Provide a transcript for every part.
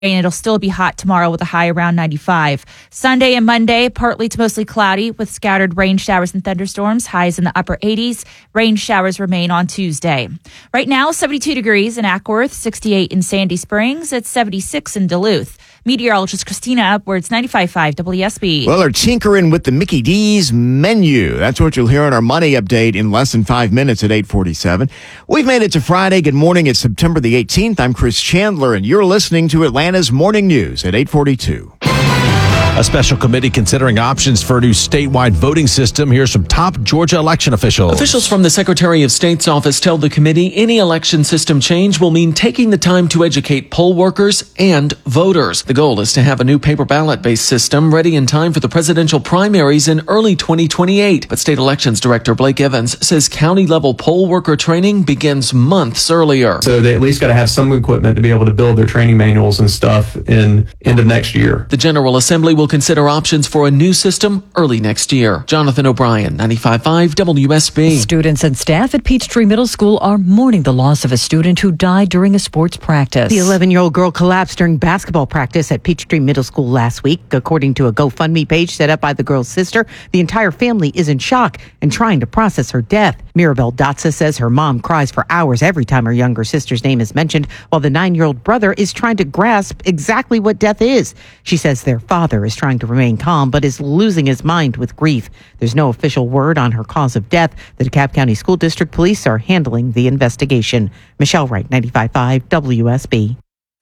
And it'll still be hot tomorrow with a high around 95. Sunday and Monday, partly to mostly cloudy with scattered rain showers and thunderstorms, highs in the upper 80s. Rain showers remain on Tuesday. Right now, 72 degrees in Ackworth, 68 in Sandy Springs, it's 76 in Duluth. Meteorologist Christina Upwards, 95.5 WSB. Well, they're tinkering with the Mickey D's menu. That's what you'll hear on our money update in less than 5 minutes at 8:47. We've made it to Friday. Good morning. It's September the 18th. I'm Chris Chandler, and you're listening to Atlanta's Morning News at 8:42. A special committee considering options for a new statewide voting system. Here's from top Georgia election officials. Officials from the Secretary of State's office tell the committee any election system change will mean taking the time to educate poll workers and voters. The goal is to have a new paper ballot-based system ready in time for the presidential primaries in early 2028. But State Elections Director Blake Evans says county-level poll worker training begins months earlier. So they at least got to have some equipment to be able to build their training manuals and stuff in end of next year. The General Assembly will consider options for a new system early next year. Jonathan O'Brien, 95.5 WSB. Students and staff at Peachtree Middle School are mourning the loss of a student who died during a sports practice. The 11-year-old girl collapsed during basketball practice at Peachtree Middle School last week. According to a GoFundMe page set up by the girl's sister, the entire family is in shock and trying to process her death. Mirabelle Dotsa says her mom cries for hours every time her younger sister's name is mentioned, while the 9-year-old brother is trying to grasp exactly what death is. She says their father is trying to remain calm, but is losing his mind with grief. There's no official word on her cause of death. The DeKalb County School District Police are handling the investigation. Michelle Wright, 95.5 WSB.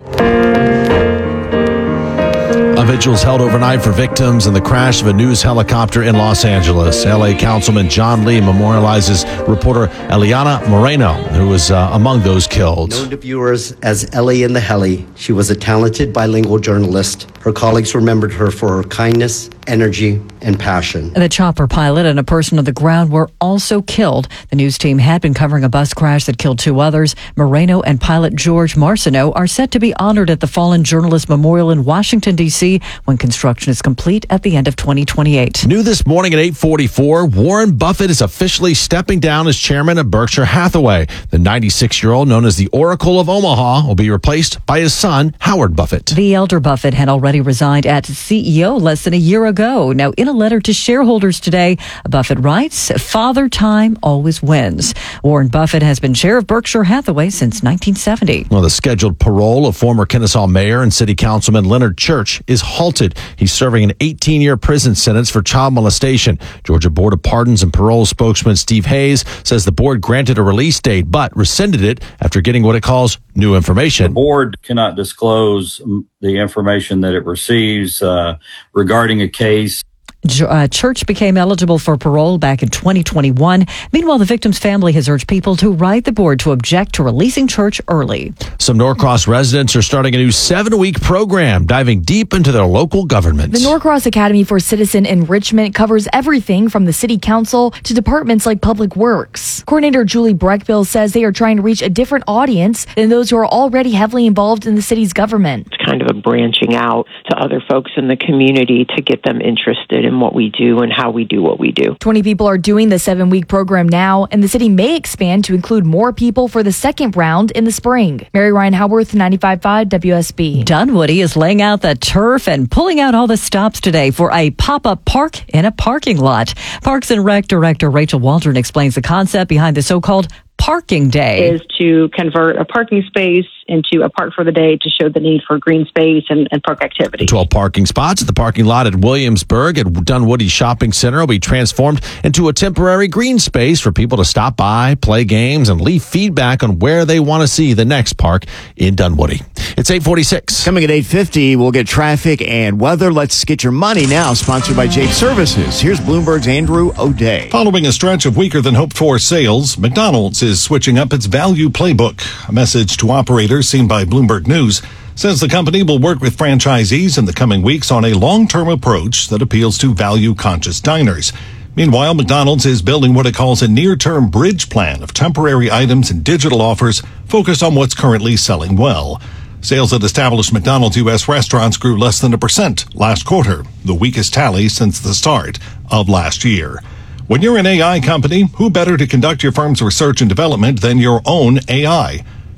A vigil is held overnight for victims in the crash of a news helicopter in Los Angeles. L.A. Councilman John Lee memorializes reporter Eliana Moreno, who was among those killed. Known to viewers as Ellie in the Heli, she was a talented bilingual journalist. Her colleagues remembered her for her kindness, energy, and passion. The chopper pilot and a person on the ground were also killed. The news team had been covering a bus crash that killed 2 others. Moreno and pilot George Marcineau are set to be honored at the Fallen Journalist Memorial in Washington, D.C. when construction is complete at the end of 2028. New this morning at 8:44, Warren Buffett is officially stepping down as chairman of Berkshire Hathaway. The 96-year-old, known as the Oracle of Omaha, will be replaced by his son, Howard Buffett. The elder Buffett had already resigned as CEO less than a year ago. Now, in a letter to shareholders today, Buffett writes, "Father Time always wins." Warren Buffett has been chair of Berkshire Hathaway since 1970. Well, the scheduled parole of former Kennesaw Mayor and City Councilman Leonard Church is halted. He's serving an 18-year prison sentence for child molestation. Georgia Board of Pardons and Parole spokesman Steve Hayes says the board granted a release date but rescinded it after getting what it calls new information. The board cannot disclose the information that it receives regarding a case. Church became eligible for parole back in 2021. Meanwhile, the victim's family has urged people to write the board to object to releasing Church early. Some Norcross residents are starting a new 7-week program, diving deep into their local government. The Norcross Academy for Citizen Enrichment covers everything from the city council to departments like Public Works. Coordinator Julie Breckbill says they are trying to reach a different audience than those who are already heavily involved in the city's government. It's kind of a branching out to other folks in the community to get them interested in what we do and how we do what we do. 20 people are doing the 7-week program now, and the city may expand to include more people for the second round in the spring. Mary Ryan Howarth, 95.5 WSB. Dunwoody is laying out the turf and pulling out all the stops today for a pop-up park in a parking lot. Parks and Rec Director Rachel Waldron explains the concept behind the so-called Parking Day. Is to convert a parking space into a park for the day to show the need for green space and park activity. 12 parking spots at the parking lot at Williamsburg at Dunwoody Shopping Center will be transformed into a temporary green space for people to stop by, play games, and leave feedback on where they want to see the next park in Dunwoody. It's 8:46. Coming at 8:50, we'll get traffic and weather. Let's get your money now, sponsored by Jape Services. Here's Bloomberg's Andrew O'Day. Following a stretch of weaker than hoped for sales, McDonald's is switching up its value playbook. A message to operators seen by Bloomberg News says the company will work with franchisees in the coming weeks on a long-term approach that appeals to value-conscious diners. Meanwhile, McDonald's is building what it calls a near-term bridge plan of temporary items and digital offers focused on what's currently selling well. Sales at established McDonald's U.S. restaurants grew less than 1% last quarter, the weakest tally since the start of last year. When you're an AI company, who better to conduct your firm's research and development than your own AI?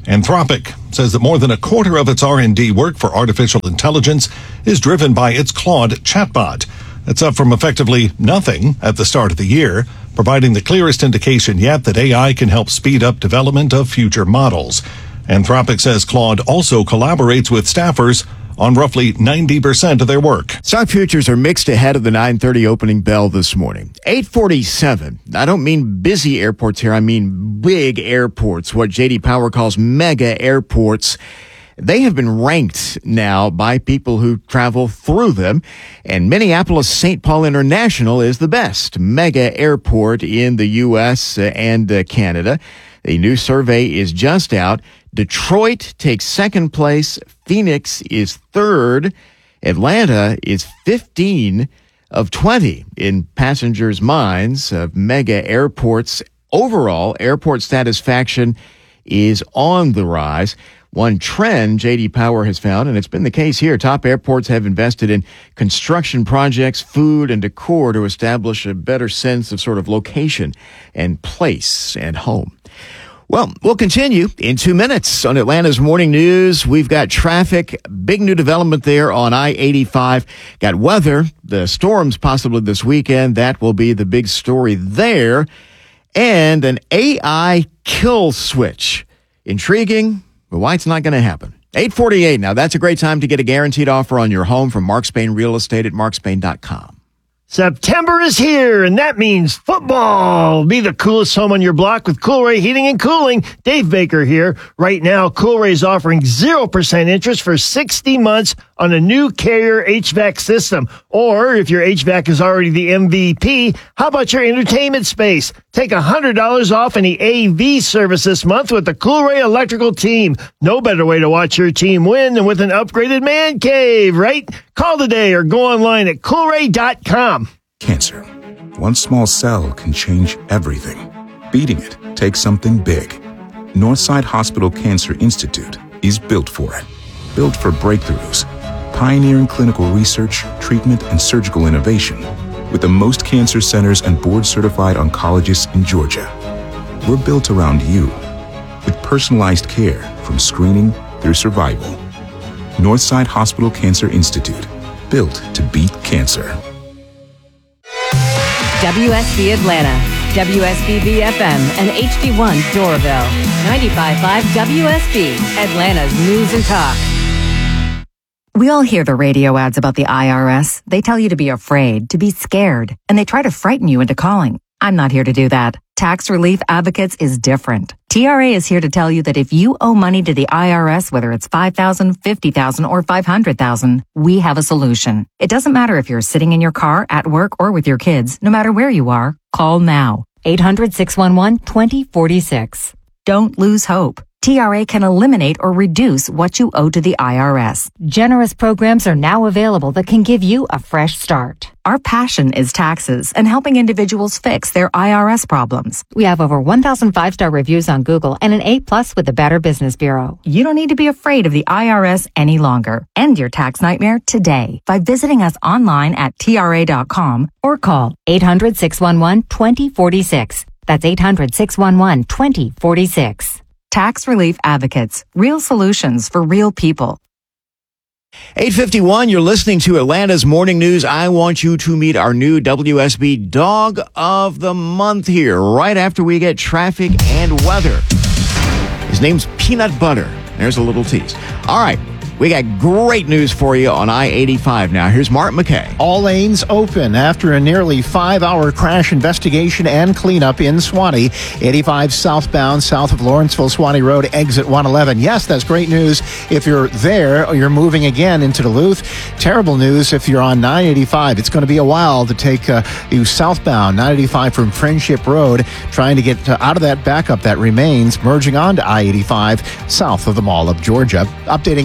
Anthropic says that more than a quarter of its R&D work for artificial intelligence is driven by its Claude chatbot. That's up from effectively nothing at the start of the year, providing the clearest indication yet that AI can help speed up development of future models. Anthropic says Claude also collaborates with staffers on roughly 90% of their work. Stock futures are mixed ahead of the 9:30 opening bell this morning. 847. I don't mean busy airports here. I mean big airports, what J.D. Power calls mega airports. They have been ranked now by people who travel through them, and Minneapolis St. Paul International is the best mega airport in the U.S. and Canada. A new survey is just out. Detroit takes second place. Phoenix is third. Atlanta is 15 of 20 in passengers' minds of mega airports. Overall, airport satisfaction is on the rise. One trend J.D. Power has found, and it's been the case here, top airports have invested in construction projects, food, and decor to establish a better sense of sort of location and place and home. Well, we'll continue in 2 minutes on Atlanta's Morning News. We've got traffic, big new development there on I-85. Got weather, the storms possibly this weekend. That will be the big story there. And an AI kill switch. Intriguing, but why it's not going to happen. 8:48 now. That's a great time to get a guaranteed offer on your home from Mark Spain Real Estate at markspain.com. September is here, and that means football. Be the coolest home on your block with Coolray Heating and Cooling. Dave Baker here. Right now, Coolray is offering 0% interest for 60 months on a new Carrier HVAC system. Or if your HVAC is already the MVP, how about your entertainment space? Take $100 off any AV service this month with the Coolray Electrical team. No better way to watch your team win than with an upgraded man cave, right? Call today or go online at Coolray.com. Cancer. One small cell can change everything. Beating it takes something big. Northside Hospital Cancer Institute is built for it. Built for breakthroughs, pioneering clinical research, treatment, and surgical innovation, with the most cancer centers and board-certified oncologists in Georgia. We're built around you, with personalized care from screening through survival. Northside Hospital Cancer Institute, built to beat cancer. WSB Atlanta, WSBB FM, and HD1 Doraville. 95.5 WSB, Atlanta's News and Talk. We all hear the radio ads about the IRS. They tell you to be afraid, to be scared, and they try to frighten you into calling. I'm not here to do that. Tax Relief Advocates is different. TRA is here to tell you that if you owe money to the IRS, whether it's $5,000, $50,000, or $500,000, we have a solution. It doesn't matter if you're sitting in your car, at work, or with your kids. No matter where you are, call now. 800-611-2046. Don't lose hope. TRA can eliminate or reduce what you owe to the IRS. Generous programs are now available that can give you a fresh start. Our passion is taxes and helping individuals fix their IRS problems. We have over 1,000 5-star reviews on Google and an A+ with the Better Business Bureau. You don't need to be afraid of the IRS any longer. End your tax nightmare today by visiting us online at TRA.com or call 800-611-2046. That's 800-611-2046. Tax Relief Advocates. Real solutions for real people. 8:51, you're listening to Atlanta's Morning News. I want you to meet our new WSB Dog of the Month here, right after we get traffic and weather. His name's Peanut Butter. There's a little tease. All right. We got great news for you on I-85 now. Here's Mark McKay. All lanes open after a nearly 5-hour crash investigation and cleanup in Suwanee. 85 southbound, south of Lawrenceville, Suwanee Road, exit 111. Yes, that's great news if you're there or you're moving again into Duluth. Terrible news if you're on 985. It's going to be a while to take you southbound, 985 from Friendship Road, trying to get out of that backup that remains, merging onto I-85 south of the Mall of Georgia. Updating I-20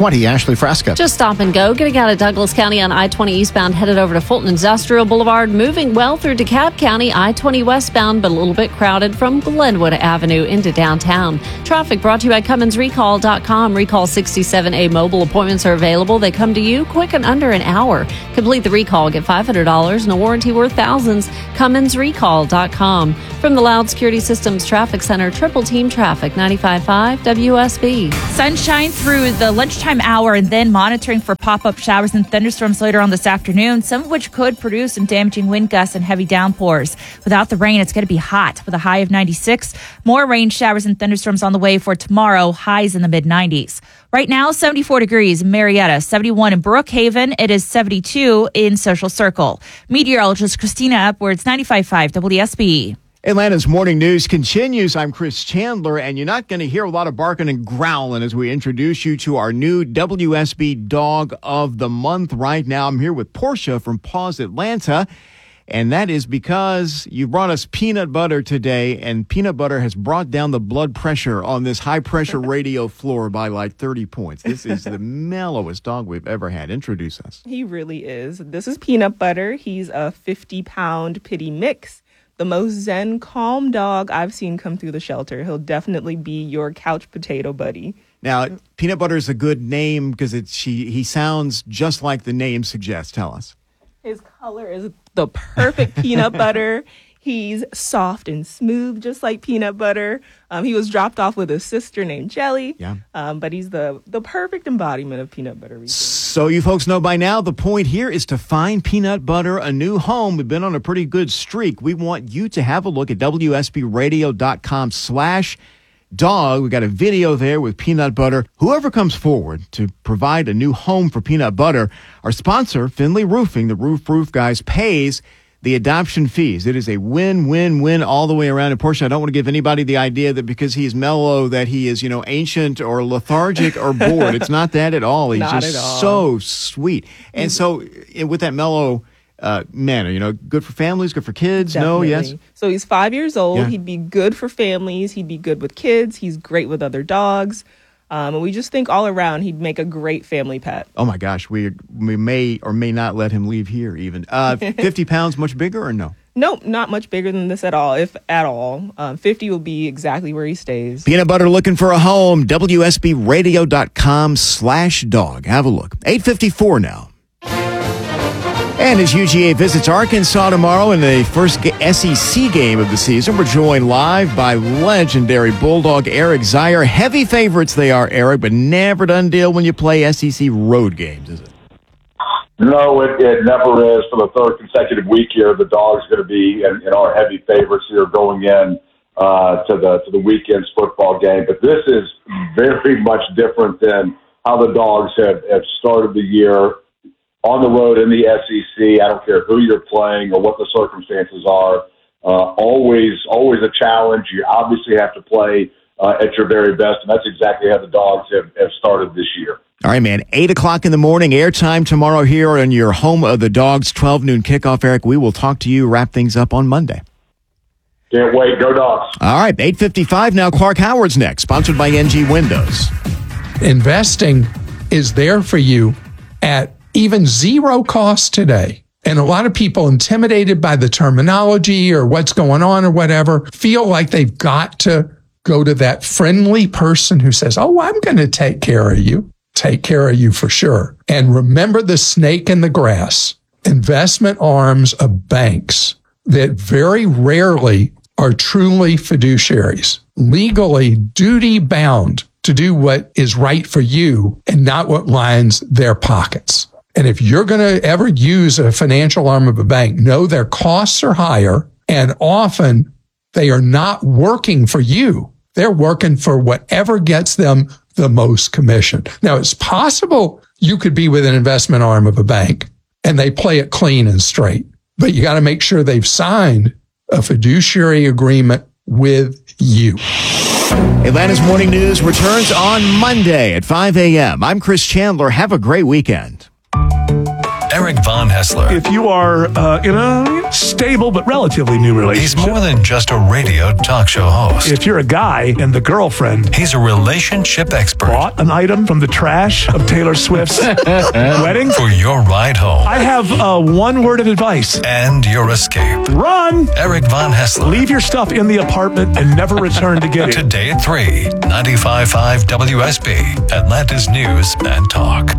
20. Ashley Fresca. Just stop and go. Getting out of Douglas County on I-20 eastbound, headed over to Fulton Industrial Boulevard. Moving well through DeKalb County, I-20 westbound, but a little bit crowded from Glenwood Avenue into downtown. Traffic brought to you by CummonsRecall.com. Recall 67A mobile appointments are available. They come to you quick and under an hour. Complete the recall, get $500 and a warranty worth thousands. CummonsRecall.com. From the Loud Security Systems Traffic Center, Triple Team Traffic, 95.5 WSB. Sunshine through the lunchtime hour and then monitoring for pop-up showers and thunderstorms later on this afternoon, some of which could produce some damaging wind gusts and heavy downpours. Without the rain, it's going to be hot with a high of 96. More rain showers and thunderstorms on the way for tomorrow, highs in the mid-90s. Right now, 74 degrees in Marietta, 71 in Brookhaven. It is 72 in Social Circle. Meteorologist Christina Upwards, 95.5 WSB. Atlanta's morning news continues. I'm Chris Chandler, and you're not going to hear a lot of barking and growling as we introduce you to our new WSB Dog of the Month right now. I'm here with Portia from Paws Atlanta, and that is because you brought us peanut butter today, and peanut butter has brought down the blood pressure on this high-pressure radio floor by like 30 points. This is the mellowest dog we've ever had. Introduce us. He really is. This is Peanut Butter. He's a 50-pound pitty mix. The most zen, calm dog I've seen come through the shelter. He'll definitely be your couch potato buddy. Now, Peanut Butter is a good name because he sounds just like the name suggests. Tell us. His color is the perfect peanut butter. He's soft and smooth, just like peanut butter. He was dropped off with a sister named Jelly. Yeah. But he's the perfect embodiment of peanut butter. So you folks know by now, the point here is to find Peanut Butter a new home. We've been on a pretty good streak. We want you to have a look at WSBradio.com/dog. We got a video there with Peanut Butter. Whoever comes forward to provide a new home for Peanut Butter, our sponsor, Finley Roofing, the roof guys, pays the adoption fees. It is a win-win-win all the way around. And Portia, I don't want to give anybody the idea that because he's mellow that he is, ancient or lethargic or bored. It's not that at all. He's not just at all. so sweet. And so with that mellow manner, good for families, good for kids. Definitely. No, yes. So he's 5 years old. Yeah. He'd be good for families. He'd be good with kids. He's great with other dogs. And we just think all around he'd make a great family pet. Oh my gosh, we may or may not let him leave here even. 50 pounds, much bigger or no? Nope, not much bigger than this at all, if at all. 50 will be exactly where he stays. Peanut Butter looking for a home. WSBradio.com/dog. Have a look. 8:54 now. And as UGA visits Arkansas tomorrow in the first SEC game of the season, we're joined live by legendary Bulldog Eric Zeier. Heavy favorites they are, Eric, but never done deal when you play SEC road games, is it? No, it never is. For the third consecutive week here, the Dogs going to be in our heavy favorites here going in to the weekend's football game. But this is very much different than how the Dogs have started the year on the road in the SEC. I don't care who you're playing or what the circumstances are. Always a challenge. You obviously have to play at your very best, and that's exactly how the Dogs have started this year. All right, man. 8 o'clock in the morning, airtime tomorrow here on your home of the Dogs, 12 noon kickoff, Eric. We will talk to you, wrap things up on Monday. Can't wait. Go Dogs. All right, 8:55 now. Clark Howard's next, sponsored by NG Windows. Investing is there for you at even zero cost today. And a lot of people, intimidated by the terminology or what's going on or whatever, feel like they've got to go to that friendly person who says, oh, I'm going to take care of you. Take care of you for sure. And remember the snake in the grass. Investment arms of banks that very rarely are truly fiduciaries, legally duty bound to do what is right for you and not what lines their pockets. And if you're going to ever use a financial arm of a bank, know their costs are higher, and often they are not working for you. They're working for whatever gets them the most commission. Now, it's possible you could be with an investment arm of a bank and they play it clean and straight, but you got to make sure they've signed a fiduciary agreement with you. Atlanta's Morning News returns on Monday at 5 a.m. I'm Chris Chandler. Have a great weekend. Eric Von Hessler. If you are in a stable but relatively new relationship. He's more than just a radio talk show host. If you're a guy and the girlfriend. He's a relationship expert. Bought an item from the trash of Taylor Swift's wedding. For your ride home. I have one word of advice. And your escape. Run! Eric Von Hessler. Leave your stuff in the apartment and never return to get it. Today at 3, 95.5 WSB, Atlanta's News and Talk.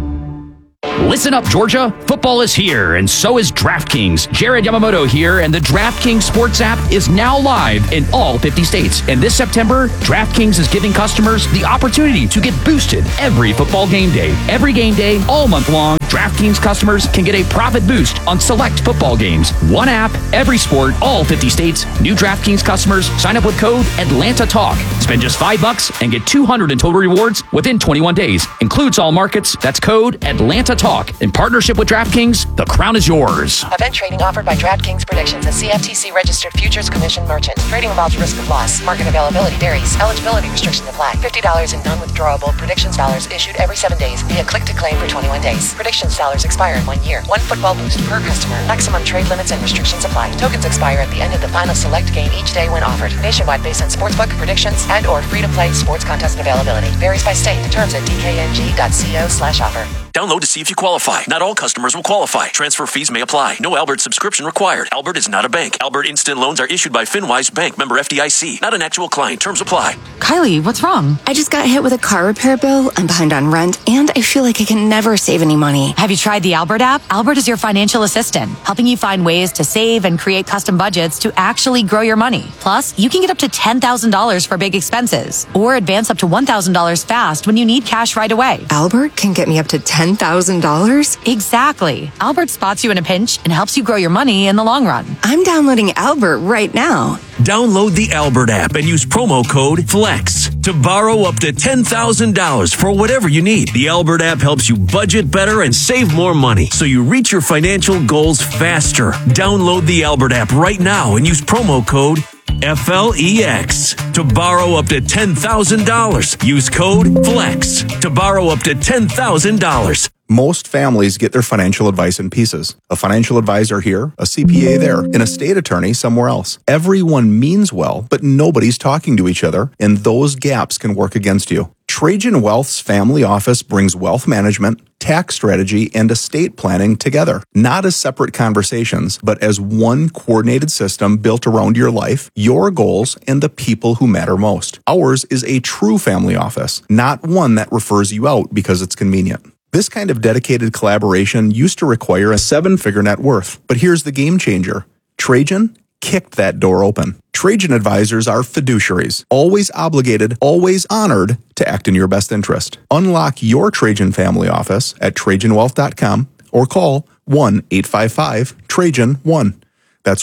Listen up, Georgia. Football is here, and so is DraftKings. Jared Yamamoto here, and the DraftKings Sports app is now live in all 50 states. And this September, DraftKings is giving customers the opportunity to get boosted every football game day. Every game day, all month long, DraftKings customers can get a profit boost on select football games. One app, every sport, all 50 states. New DraftKings customers sign up with code ATLANTATALK. Spend just $5 and get $200 in total rewards within 21 days. Includes all markets. That's code ATLANTATALK. In partnership with DraftKings, the crown is yours. Event trading offered by DraftKings Predictions, a CFTC registered futures commission merchant. Trading involves risk of loss. Market availability varies. Eligibility restrictions apply. $50 in non-withdrawable Predictions dollars issued every 7 days via click to claim for 21 days. Predictions dollars expire in 1 year. One football boost per customer. Maximum trade limits and restrictions apply. Tokens expire at the end of the final select game each day when offered. Nationwide based on sportsbook, predictions, and or free-to-play sports contest availability. Varies by state. Terms at dkng.co/offer. Download to see if you qualify. Not all customers will qualify. Transfer fees may apply. No Albert subscription required. Albert is not a bank. Albert Instant Loans are issued by FinWise Bank, member FDIC. Not an actual client. Terms apply. Kylie, what's wrong? I just got hit with a car repair bill. I'm behind on rent, and I feel like I can never save any money. Have you tried the Albert app? Albert is your financial assistant, helping you find ways to save and create custom budgets to actually grow your money. Plus, you can get up to $10,000 for big expenses, or advance up to $1,000 fast when you need cash right away. Albert can get me up to $10,000? Exactly. Albert spots you in a pinch and helps you grow your money in the long run. I'm downloading Albert right now. Download the Albert app and use promo code FLEX to borrow up to $10,000 for whatever you need. The Albert app helps you budget better and save more money so you reach your financial goals faster. Download the Albert app right now and use promo code FLEX to borrow up to $10,000. Use code FLEX to borrow up to $10,000. Most families get their financial advice in pieces. A financial advisor here, a CPA there, and a state attorney somewhere else. Everyone means well, but nobody's talking to each other, and those gaps can work against you. Trajan Wealth's family office brings wealth management, tax strategy, and estate planning together. Not as separate conversations, but as one coordinated system built around your life, your goals, and the people who matter most. Ours is a true family office, not one that refers you out because it's convenient. This kind of dedicated collaboration used to require a 7-figure net worth. But here's the game changer. Trajan kicked that door open. Trajan advisors are fiduciaries, always obligated, always honored to act in your best interest. Unlock your Trajan family office at TrajanWealth.com or call 1-855-TRAJAN-1. That's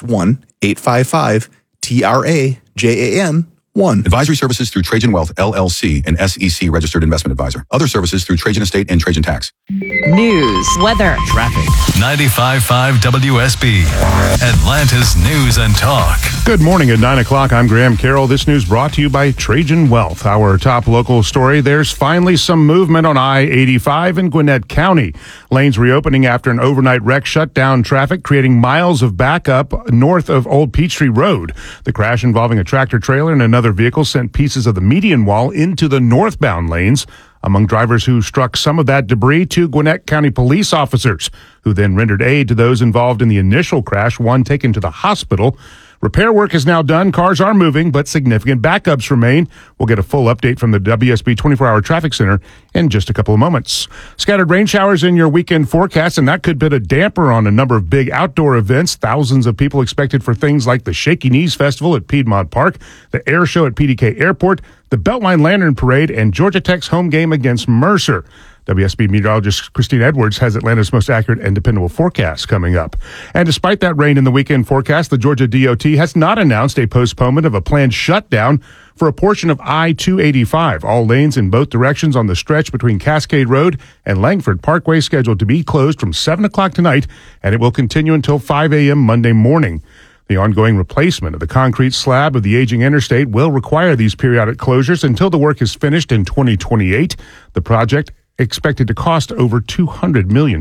1-855-TRAJAN-1. Advisory services through Trajan Wealth, LLC, an SEC registered investment advisor. Other services through Trajan Estate and Trajan Tax. News, weather, traffic. 95.5 WSB, Atlanta's News and Talk. Good morning at 9 o'clock. I'm Graham Carroll. This news brought to you by Trajan Wealth. Our top local story, there's finally some movement on I-85 in Gwinnett County. Lanes reopening after an overnight wreck shut down traffic, creating miles of backup north of Old Peachtree Road. The crash involving a tractor trailer and another vehicle sent pieces of the median wall into the northbound lanes. Among drivers who struck some of that debris, 2 Gwinnett County police officers, who then rendered aid to those involved in the initial crash, one taken to the hospital. Repair work is now done. Cars are moving, but significant backups remain. We'll get a full update from the WSB 24-hour traffic center in just a couple of moments. Scattered rain showers in your weekend forecast, and that could put a damper on a number of big outdoor events. Thousands of people expected for things like the Shaky Knees Festival at Piedmont Park, the Air Show at PDK Airport, the Beltline Lantern Parade, and Georgia Tech's home game against Mercer. WSB meteorologist Christine Edwards has Atlanta's most accurate and dependable forecast coming up. And despite that rain in the weekend forecast, the Georgia DOT has not announced a postponement of a planned shutdown for a portion of I-285. All lanes in both directions on the stretch between Cascade Road and Langford Parkway scheduled to be closed from 7 o'clock tonight, and it will continue until 5 a.m. Monday morning. The ongoing replacement of the concrete slab of the aging interstate will require these periodic closures until the work is finished in 2028. The project expected to cost over $200 million.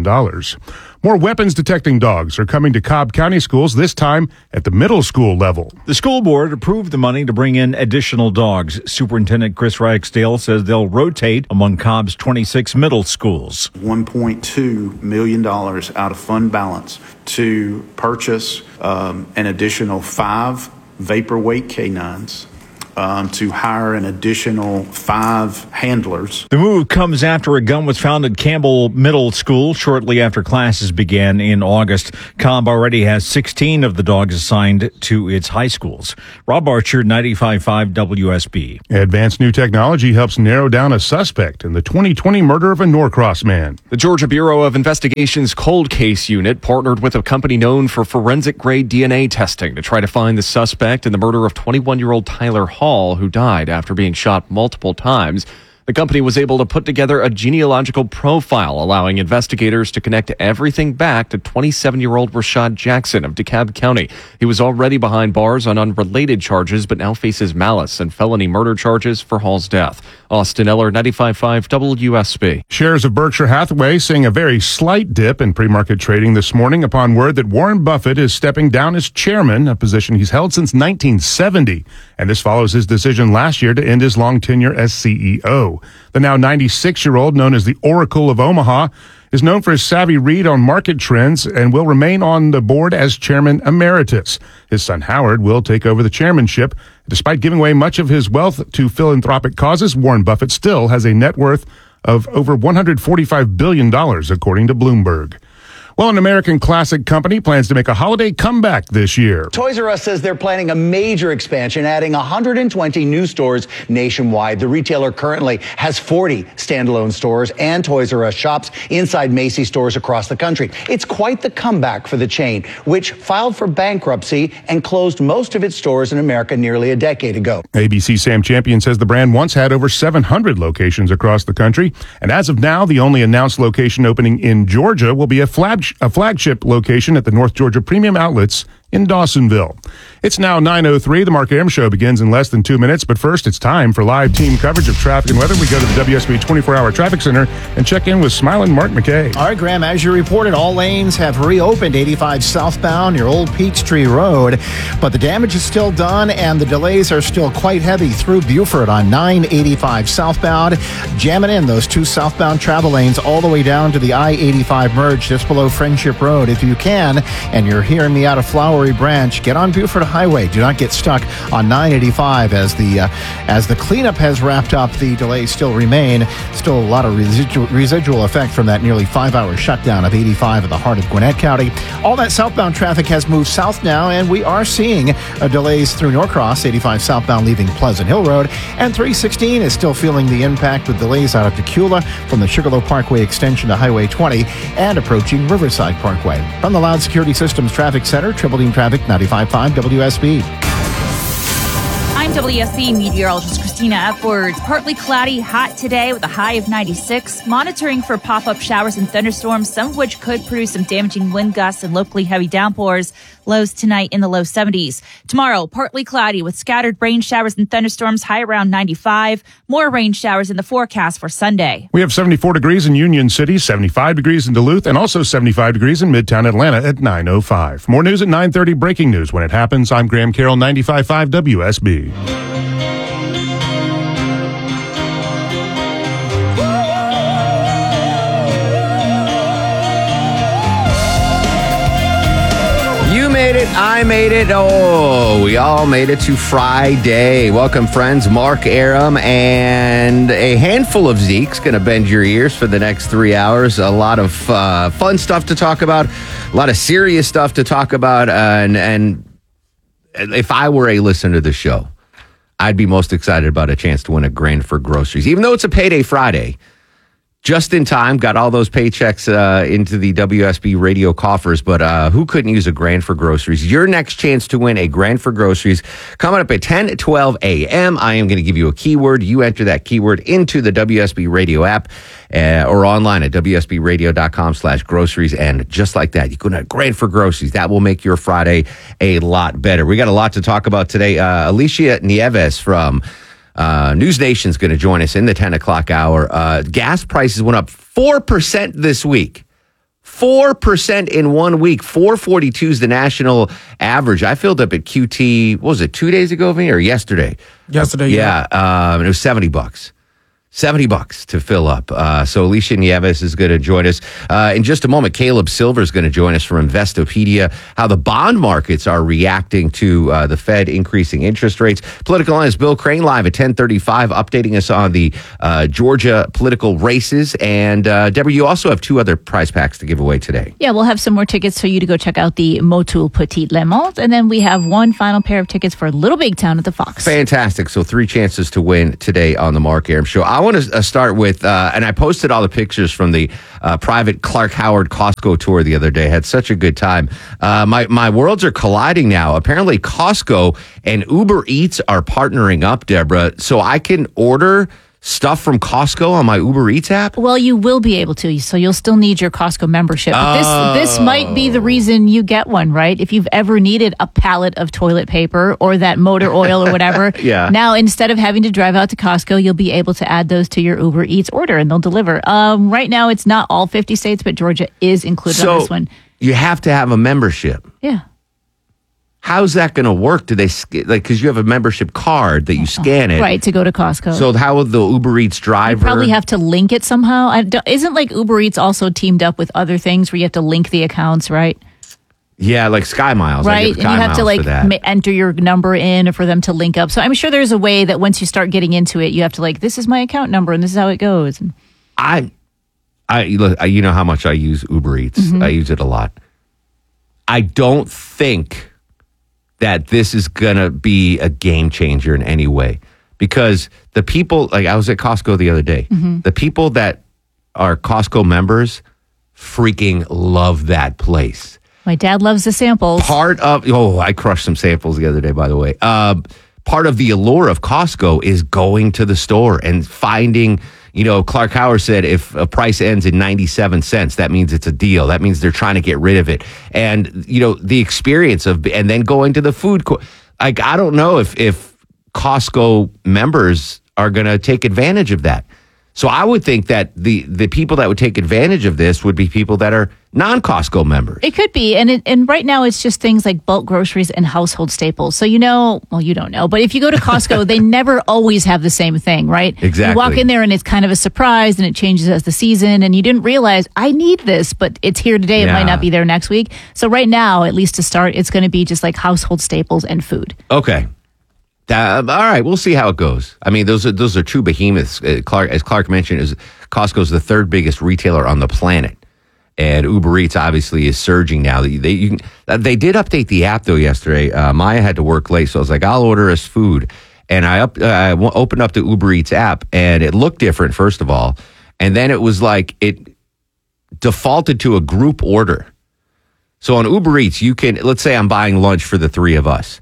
More weapons detecting dogs are coming to Cobb County schools, this time at the middle school level. The school board approved the money to bring in additional dogs. Superintendent Chris Ragsdale says they'll rotate among Cobb's 26 middle schools. $1.2 million out of fund balance to purchase an additional 5 vapor weight canines, to hire an additional 5 handlers. The move comes after a gun was found at Campbell Middle School shortly after classes began in August. Cobb already has 16 of the dogs assigned to its high schools. Rob Archer, 95.5 WSB. Advanced new technology helps narrow down a suspect in the 2020 murder of a Norcross man. The Georgia Bureau of Investigation's cold case unit partnered with a company known for forensic-grade DNA testing to try to find the suspect in the murder of 21-year-old Tyler Hall, who died after being shot multiple times. The company was able to put together a genealogical profile, allowing investigators to connect everything back to 27-year-old Rashad Jackson of DeKalb County. He was already behind bars on unrelated charges, but now faces malice and felony murder charges for Hall's death. Austin Eller, 95.5 WSB. Shares of Berkshire Hathaway seeing a very slight dip in pre-market trading this morning upon word that Warren Buffett is stepping down as chairman, a position he's held since 1970. And this follows his decision last year to end his long tenure as CEO. The now 96-year-old, known as the Oracle of Omaha, is known for his savvy read on market trends and will remain on the board as chairman emeritus. His son Howard will take over the chairmanship. Despite giving away much of his wealth to philanthropic causes, Warren Buffett still has a net worth of over $145 billion, according to Bloomberg. Well, an American classic company plans to make a holiday comeback this year. Toys R Us says they're planning a major expansion, adding 120 new stores nationwide. The retailer currently has 40 standalone stores and Toys R Us shops inside Macy's stores across the country. It's quite the comeback for the chain, which filed for bankruptcy and closed most of its stores in America nearly a decade ago. ABC Sam Champion says the brand once had over 700 locations across the country, and as of now, the only announced location opening in Georgia will be a flagship location at the North Georgia Premium Outlets in Dawsonville. It's now 9:03. The Mark Arum Show begins in less than 2 minutes, but first it's time for live team coverage of traffic and weather. We go to the WSB 24-hour traffic center and check in with smiling Mark McKay. All right, Graham, as you reported, all lanes have reopened 85 southbound near Old Peachtree Road, but the damage is still done and the delays are still quite heavy through Buford on 985 southbound, jamming in those 2 southbound travel lanes all the way down to the I-85 merge just below Friendship Road. If you can, and you're hearing me out of Flowery Branch, get on Buford Highway. Do not get stuck on 985 as the cleanup has wrapped up. The delays still remain. Still a lot of residual effect from that nearly 5-hour shutdown of 85 at the heart of Gwinnett County. All that southbound traffic has moved south now, and we are seeing delays through Norcross, 85 southbound leaving Pleasant Hill Road, and 316 is still feeling the impact with delays out of Tequila from the Sugarloaf Parkway extension to Highway 20 and approaching Riverside Parkway. From the Loud Security Systems Traffic Center, Triple Team Traffic, 95.5 WSB. I'm WSB meteorologist Christina Edwards. Partly cloudy, hot today with a high of 96. Monitoring for pop-up showers and thunderstorms, some of which could produce some damaging wind gusts and locally heavy downpours. Lows tonight in the low 70s. Tomorrow, partly cloudy with scattered rain showers and thunderstorms, high around 95. More rain showers in the forecast for Sunday. We have 74 degrees in Union City, 75 degrees in Duluth, and also 75 degrees in Midtown Atlanta at 9:05. More news at 9:30, breaking news when it happens. I'm Graham Carroll, 95.5 WSB. You made it. I made it. Oh, we all made it to Friday. Welcome, friends. Mark Arum and a handful of Zeke's going to bend your ears for the next 3 hours. A lot of fun stuff to talk about, a lot of serious stuff to talk about. And if I were a listener to the show, I'd be most excited about a chance to win a grand for groceries, even though it's a payday Friday. Just in time, got all those paychecks into the WSB radio coffers, but who couldn't use a grand for groceries? Your next chance to win a grand for groceries coming up at 10:12 a.m. I am going to give you a keyword. You enter that keyword into the WSB radio app or online at WSBradio.com/groceries. And just like that, you can have grand for groceries. That will make your Friday a lot better. We got a lot to talk about today. Alicia Nieves from News Nation's going to join us in the 10 o'clock hour. Gas prices went up 4% this week. 4% in 1 week. 4.42 is the national average. I filled up at QT, what was it, 2 days ago, or yesterday? Yesterday, yeah. It was $70. $70 to fill up. So Alicia Nieves is going to join us. In just a moment, Caleb Silver is going to join us from Investopedia, how the bond markets are reacting to the Fed increasing interest rates. Political analyst Bill Crane live at 10:35, updating us on the Georgia political races. And Deborah, you also have 2 other prize packs to give away today. Yeah, we'll have some more tickets for you to go check out the Motul Petit Le Mans. And then we have one final pair of tickets for Little Big Town at the Fox. Fantastic. So 3 chances to win today on the Mark Arum Show. I want to start with, and I posted all the pictures from the private Clark Howard Costco tour the other day. Had such a good time. My worlds are colliding now. Apparently Costco and Uber Eats are partnering up, Deborah, so I can order stuff from Costco on my Uber Eats app? Well, you will be able to, so you'll still need your Costco membership. But this might be the reason you get one, right? If you've ever needed a pallet of toilet paper or that motor oil or whatever, yeah. Now instead of having to drive out to Costco, you'll be able to add those to your Uber Eats order and they'll deliver. Right now, it's not all 50 states, but Georgia is included on this one. You have to have a membership. Yeah. How's that going to work? Do they because you have a membership card that you scan it, right, to go to Costco? So how will the Uber Eats driver? You probably have to link it somehow. Isn't like Uber Eats also teamed up with other things where you have to link the accounts, right? Yeah, like Sky Miles, right? And you have to like enter your number in for them to link up. So I'm sure there's a way that once you start getting into it, you have to this is my account number and this is how it goes. I you know how much I use Uber Eats. Mm-hmm. I use it a lot. I don't think that this is going to be a game changer in any way, because the people, I was at Costco the other day, mm-hmm. the people that are Costco members freaking love that place. My dad loves the samples. I crushed some samples the other day, by the way. Part of the allure of Costco is going to the store and finding, Clark Howard said if a price ends in 97 cents, that means it's a deal. That means they're trying to get rid of it. And, the experience and then going to the food court. I don't know if Costco members are going to take advantage of that. So I would think that the people that would take advantage of this would be people that are non-Costco members. It could be. And right now it's just things like bulk groceries and household staples. So you don't know. But if you go to Costco, they never always have the same thing, right? Exactly. You walk in there and it's kind of a surprise and it changes as the season and you didn't realize, I need this, but it's here today. It might not be there next week. So right now, at least to start, it's going to be just like household staples and food. Okay. All right, we'll see how it goes. I mean, those are two behemoths. As Clark mentioned, Costco's the third biggest retailer on the planet, and Uber Eats obviously is surging now. They did update the app though yesterday. Maya had to work late, so I was like, I'll order us food, and I opened up the Uber Eats app, and it looked different first of all, and then it was like it defaulted to a group order. So on Uber Eats, you can, let's say I'm buying lunch for the 3 of us.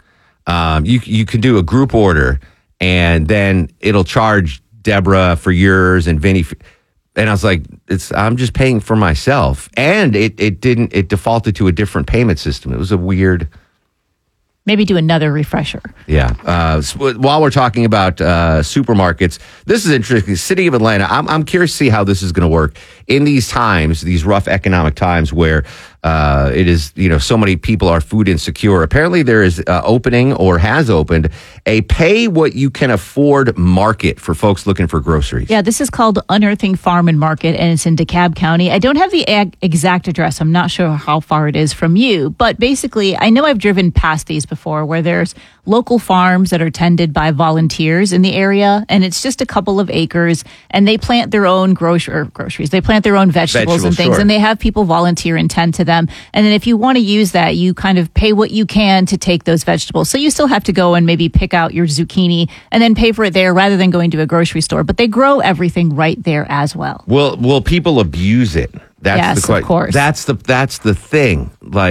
You can do a group order, and then it'll charge Deborah for yours and Vinny. And I was like, I'm just paying for myself. And it defaulted to a different payment system. It was a weird. Maybe do another refresher. Yeah. While we're talking about supermarkets, this is interesting. City of Atlanta, I'm curious to see how this is going to work in these times, these rough economic times where it is, so many people are food insecure. Apparently there is opening or has opened a pay what you can afford market for folks looking for groceries. Yeah, this is called Unearthing Farm and Market, and it's in DeKalb County. I don't have the exact address. I'm not sure how far it is from you, but basically I know I've driven past these before where there's local farms that are tended by volunteers in the area, and it's just a couple of acres, and they plant their own groceries. They plant their own vegetables and things, sure. And they have people volunteer and tend to them. And then if you want to use that, you kind of pay what you can to take those vegetables. So you still have to go and maybe pick out your zucchini and then pay for it there rather than going to a grocery store. But they grow everything right there as well. Will people abuse it? Yes, of course. That's the thing.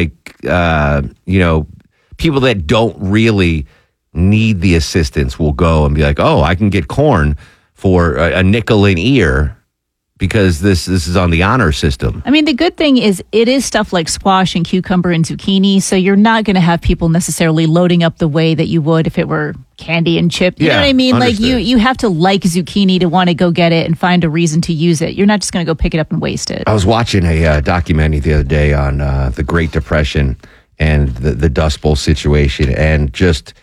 People that don't really need the assistance will go and be like, oh, I can get corn for a nickel an ear because this is on the honor system. I mean, the good thing is it is stuff like squash and cucumber and zucchini, so you're not going to have people necessarily loading up the way that you would if it were candy and chip. You know what I mean? Understood. Like you have to like zucchini to want to go get it and find a reason to use it. You're not just going to go pick it up and waste it. I was watching a documentary the other day on the Great Depression and the Dust Bowl situation, and just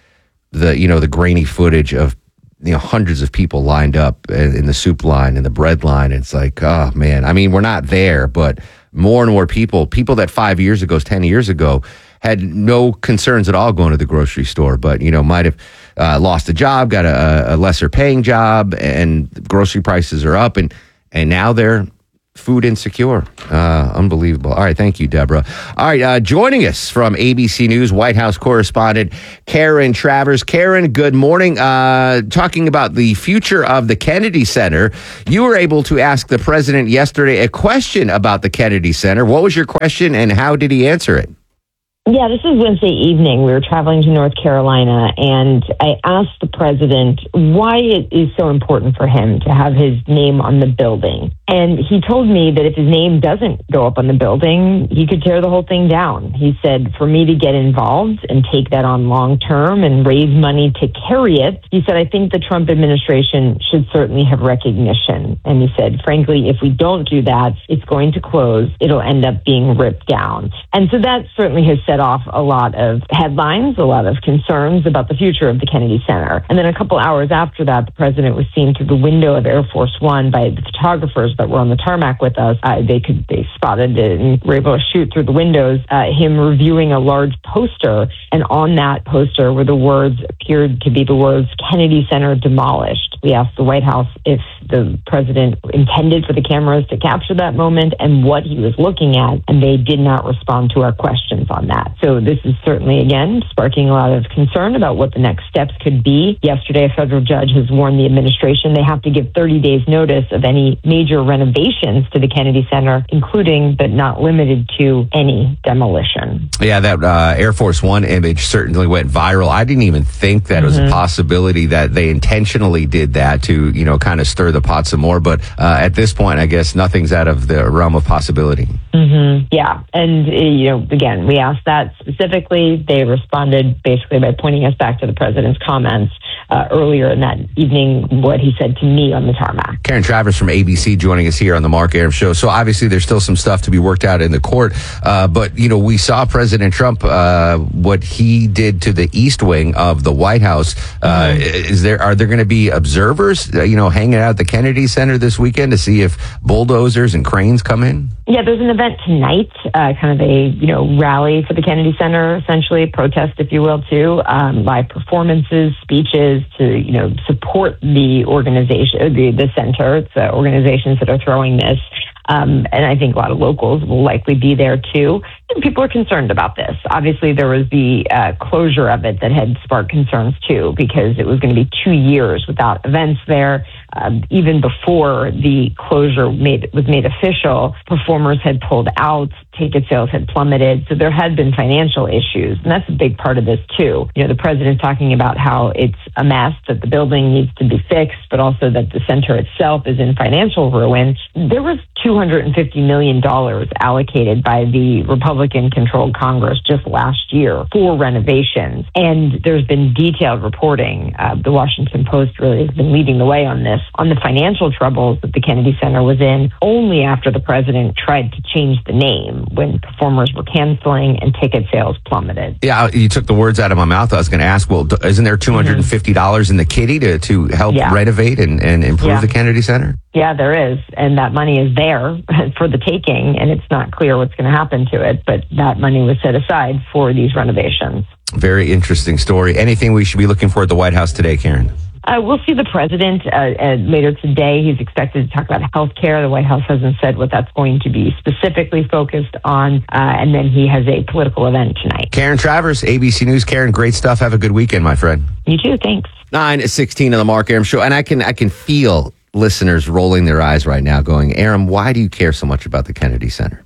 the grainy footage of hundreds of people lined up in the soup line and the bread line. It's like, oh man, I mean, we're not there, but more and more people that 5 years ago, 10 years ago, had no concerns at all going to the grocery store, but might have lost a job, got a lesser paying job, and grocery prices are up, and now they're food insecure. Unbelievable. All right. Thank you, Deborah. All right. Joining us from ABC News, White House correspondent Karen Travers. Karen, good morning. Talking about the future of the Kennedy Center. You were able to ask the president yesterday a question about the Kennedy Center. What was your question and how did he answer it? Yeah, this is Wednesday evening. We were traveling to North Carolina, and I asked the president why it is so important for him to have his name on the building. And he told me that if his name doesn't go up on the building, he could tear the whole thing down. He said, for me to get involved and take that on long term and raise money to carry it, he said, I think the Trump administration should certainly have recognition. And he said, frankly, if we don't do that, it's going to close. It'll end up being ripped down. And so that certainly has set off a lot of headlines, a lot of concerns about the future of the Kennedy Center. And then a couple hours after that, the president was seen through the window of Air Force One by the photographers that were on the tarmac with us. They spotted it and were able to shoot through the windows, him reviewing a large poster. And on that poster appeared to be the words Kennedy Center demolished. We asked the White House if the president intended for the cameras to capture that moment and what he was looking at, and they did not respond to our questions on that. So this is certainly, again, sparking a lot of concern about what the next steps could be. Yesterday, a federal judge has warned the administration they have to give 30 days notice of any major renovations to the Kennedy Center, including but not limited to any demolition. Yeah, that Air Force One image certainly went viral. I didn't even think that it was a possibility that they intentionally did that to, kind of stir the pot some more. But at this point, I guess nothing's out of the realm of possibility. Yeah. And, again, we asked that specifically. They responded basically by pointing us back to the president's comments earlier in that evening, what he said to me on the tarmac. Karen Travers from ABC joining us here on the Mark Arum Show. So obviously there's still some stuff to be worked out in the court. But, we saw President Trump, what he did to the East Wing of the White House. Are there going to be observers, hanging out at the Kennedy Center this weekend to see if bulldozers and cranes come in? Yeah, there's an event tonight, kind of a, rally for the Kennedy Center, essentially, protest, if you will, too, live performances, speeches to, support the organization, the center. It's organizations that are throwing this. And I think a lot of locals will likely be there, too. And people are concerned about this. Obviously, there was the closure of it that had sparked concerns, too, because it was going to be 2 years without events there. Even before the closure was made official, performers had pulled out, ticket sales had plummeted. So there had been financial issues. And that's a big part of this, too. The president's talking about how it's a mess, that the building needs to be fixed, but also that the center itself is in financial ruin. There was $250 million allocated by the Republican-controlled Congress just last year for renovations. And there's been detailed reporting. The Washington Post really has been leading the way on this, on the financial troubles that the Kennedy Center was in only after the president tried to change the name when performers were canceling and ticket sales plummeted. Yeah, you took the words out of my mouth. I was going to ask, well, isn't there $250 in the kitty to help renovate and improve the Kennedy Center? Yeah, there is. And that money is there for the taking, and it's not clear what's going to happen to it. But that money was set aside for these renovations. Very interesting story. Anything we should be looking for at the White House today, Karen? We'll see the president later today. He's expected to talk about health care. The White House hasn't said what that's going to be specifically focused on. And then he has a political event tonight. Karen Travers, ABC News. Karen, great stuff. Have a good weekend, my friend. You too. Thanks. 9:16 on the Mark Arum Show. And I can feel listeners rolling their eyes right now going, Arum, why do you care so much about the Kennedy Center?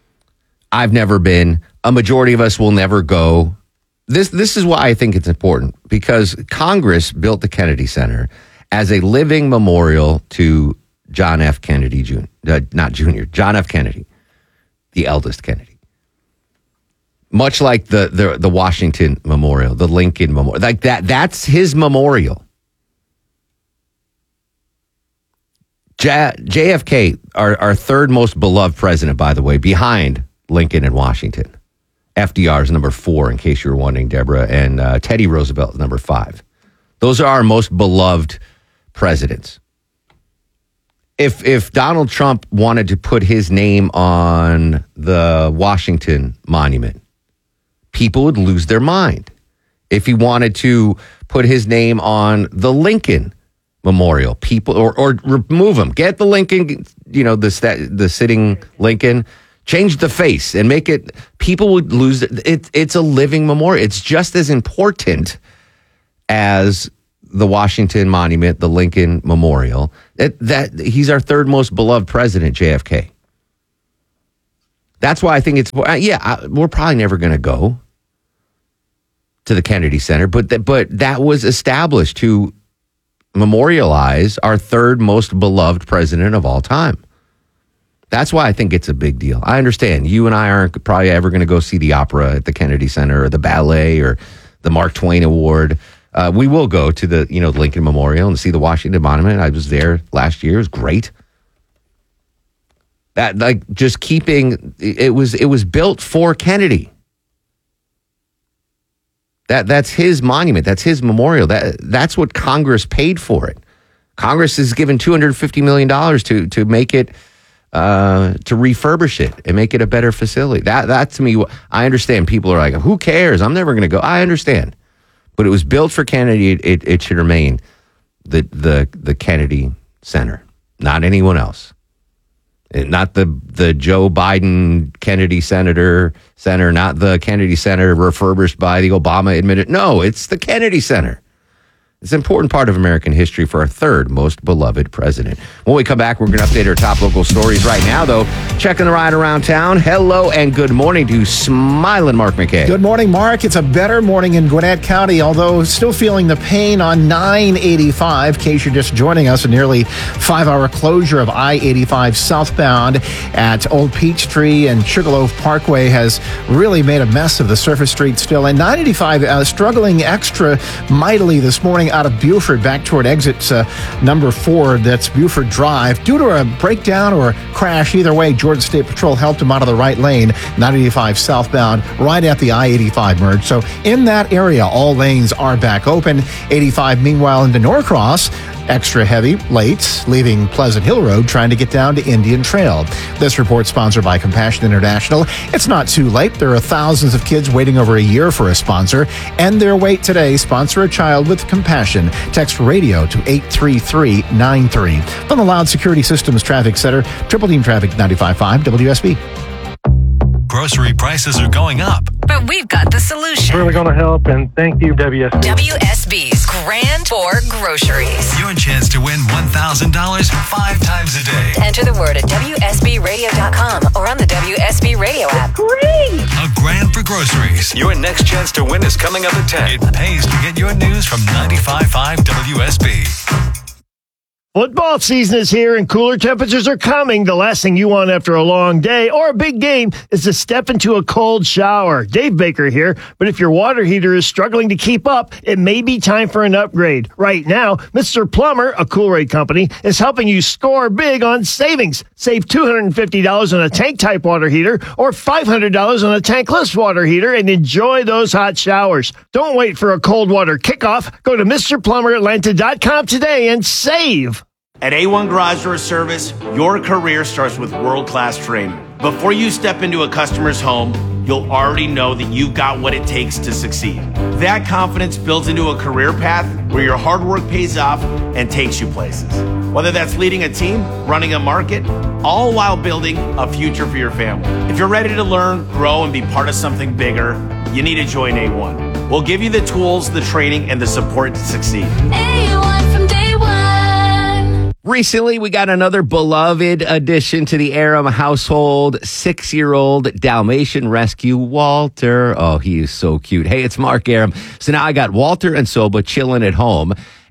I've never been. A majority of us will never go. This is why I think it's important, because Congress built the Kennedy Center as a living memorial to John F. Kennedy Jr. John F. Kennedy, the eldest Kennedy. Much like the Washington Memorial, the Lincoln Memorial, like that's his memorial. JFK, our third most beloved president, by the way, behind Lincoln and Washington. FDR is number 4, in case you were wondering, Deborah, and Teddy Roosevelt is number 5. Those are our most beloved presidents. If Donald Trump wanted to put his name on the Washington Monument, people would lose their mind. If he wanted to put his name on the Lincoln Memorial, people or remove him, get the Lincoln, the sitting Lincoln, change the face and make it. People would lose it. It's a living memorial. It's just as important as the Washington Monument, the Lincoln Memorial. That he's our third most beloved president, JFK. That's why I think it's. We're probably never going to go to the Kennedy Center, but that was established to memorialize our third most beloved president of all time. That's why I think it's a big deal. I understand you and I aren't probably ever going to go see the opera at the Kennedy Center or the ballet or the Mark Twain Award. We will go to the Lincoln Memorial and see the Washington Monument. I was there last year. It was great. That just keeping it was built for Kennedy. That's his monument. That's his memorial. That's what Congress paid for it. Congress has given $250 million to make it, to refurbish it and make it a better facility. That to me, I understand. People are like, who cares? I'm never going to go. I understand. But it was built for Kennedy. It should remain the Kennedy Center, not anyone else. Not the Joe Biden Kennedy Center, not the Kennedy Center refurbished by the Obama administration. No, it's the Kennedy Center. It's an important part of American history for our third most beloved president. When we come back, we're going to update our top local stories. Right now, though, checking the ride around town. Hello and good morning to Smiling Mark McKay. Good morning, Mark. It's a better morning in Gwinnett County, although still feeling the pain on 985. In case you're just joining us, a nearly 5-hour closure of I-85 southbound at Old Peachtree and Sugarloaf Parkway has really made a mess of the surface street still. And 985 struggling extra mightily this morning out of Buford back toward exit number 4. That's Buford Drive. Due to a breakdown or crash, either way, Georgia State Patrol helped him out of the right lane, 985 southbound, right at the I-85 merge. So in that area, all lanes are back open. 85, meanwhile, into Norcross, extra heavy, late, leaving Pleasant Hill Road, trying to get down to Indian Trail. This report sponsored by Compassion International. It's not too late. There are thousands of kids waiting over a year for a sponsor. End their wait today. Sponsor a child with Compassion. Text radio to 83393. From the Loud Security Systems Traffic Center, Triple Team Traffic 95.5 WSB. Grocery prices are going up. But we've got the solution. Really going to help, and thank you, WSB. WSB's Grand Tour Groceries. Your chance to win $1,000 5 times a day. Enter the word at WSBradio.com or on the WSB Radio app. Great! A grand for groceries. Your next chance to win is coming up at 10. It pays to get your news from 95.5 WSB. Football season is here and cooler temperatures are coming. The last thing you want after a long day or a big game is to step into a cold shower. Dave Baker here, but if your water heater is struggling to keep up, it may be time for an upgrade. Right now, Mr. Plumber, a Cool-Rate company, is helping you score big on savings. Save $250 on a tank-type water heater or $500 on a tankless water heater and enjoy those hot showers. Don't wait for a cold water kickoff. Go to MrPlumberAtlanta.com today and save. At A1 Garage Door Service, your career starts with world-class training. Before you step into a customer's home, you'll already know that you've got what it takes to succeed. That confidence builds into a career path where your hard work pays off and takes you places. Whether that's leading a team, running a market, all while building a future for your family. If you're ready to learn, grow, and be part of something bigger, you need to join A1. We'll give you the tools, the training, and the support to succeed. A1 from day one. Recently, we got another beloved addition to the Aram household, 6-year-old Dalmatian rescue, Walter. Oh, he is so cute. Hey, it's Mark Aram. So now I got Walter and Soba chilling at home.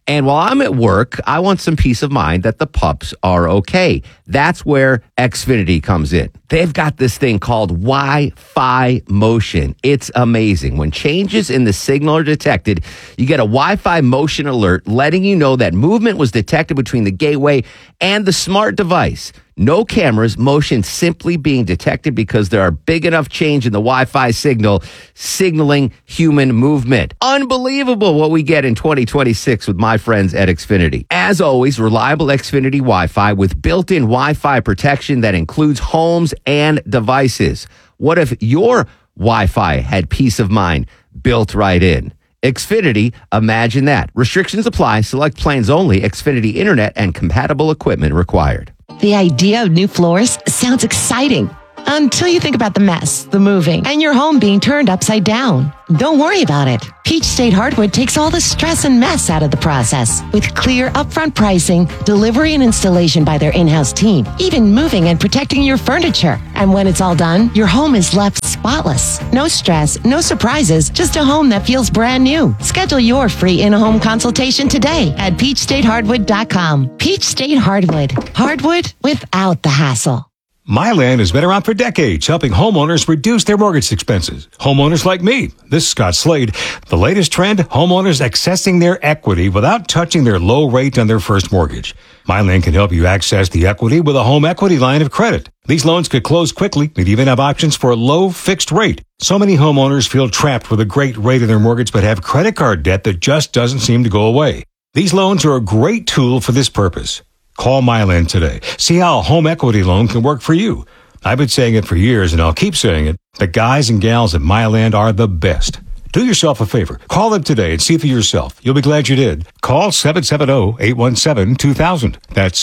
And while I'm at work, I want some peace of mind that the pups are okay. That's where Xfinity comes in. They've got this thing called Wi-Fi motion. It's amazing. When changes in the signal are detected, you get a Wi-Fi motion alert letting you know that movement was detected between the gateway and the smart device. No cameras, motion simply being detected because there are big enough change in the Wi-Fi signal signaling human movement. Unbelievable what we get in 2026 with my friends at Xfinity. As always, reliable Xfinity Wi-Fi with built-in Wi-Fi protection that includes homes and devices. What if your Wi-Fi had peace of mind built right in? Xfinity, imagine that. Restrictions apply. Select plans only. Xfinity Internet and compatible equipment required. The idea of new floors sounds exciting until you think about the mess, the moving, and your home being turned upside down. Don't worry about it. Peach State Hardwood takes all the stress and mess out of the process with clear upfront pricing, delivery and installation by their in-house team, even moving and protecting your furniture. And when it's all done, your home is left spotless. No stress, no surprises, just a home that feels brand new. Schedule your free in-home consultation today at peachstatehardwood.com. Peach State Hardwood. Hardwood without the hassle. MyLand has been around for decades, helping homeowners reduce their mortgage expenses. Homeowners like me. This is Scott Slade. The latest trend, homeowners accessing their equity without touching their low rate on their first mortgage. MyLand can help you access the equity with a home equity line of credit. These loans could close quickly and even have options for a low fixed rate. So many homeowners feel trapped with a great rate on their mortgage but have credit card debt that just doesn't seem to go away. These loans are a great tool for this purpose. Call MyLand today. See how a home equity loan can work for you. I've been saying it for years, and I'll keep saying it. The guys and gals at MyLand are the best. Do yourself a favor. Call them today and see for yourself. You'll be glad you did. Call 770-817-2000. That's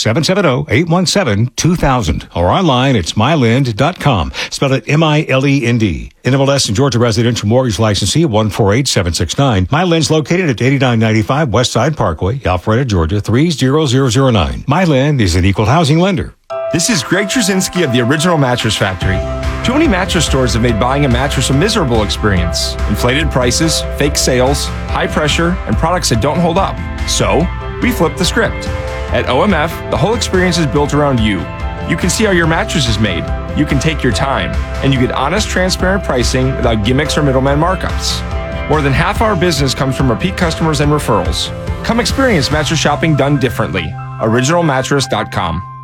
770-817-2000. Or online, it's MyLand.com. Spell it MILEND. NMLS and Georgia Residential Mortgage Licensee 148769. MyLand's located at 8995 Westside Parkway, Alpharetta, Georgia 30009. MyLand is an equal housing lender. This is Greg Trzynski of the Original Mattress Factory. Too many mattress stores have made buying a mattress a miserable experience. Inflated prices, fake sales, high pressure, and products that don't hold up. So, we flipped the script. At OMF, the whole experience is built around you. You can see how your mattress is made. You can take your time. And you get honest, transparent pricing without gimmicks or middleman markups. More than half our business comes from repeat customers and referrals. Come experience mattress shopping done differently. OriginalMattress.com.